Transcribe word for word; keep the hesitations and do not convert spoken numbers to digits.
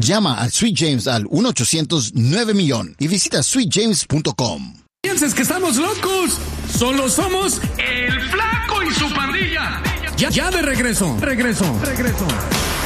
Llama a Sweet James al uno ochocientos nueve millón y visita sweet james punto com. ¿Piensas que estamos locos? Solo somos el Flaco y su pandilla. Ya, ya de regreso, regreso, regreso.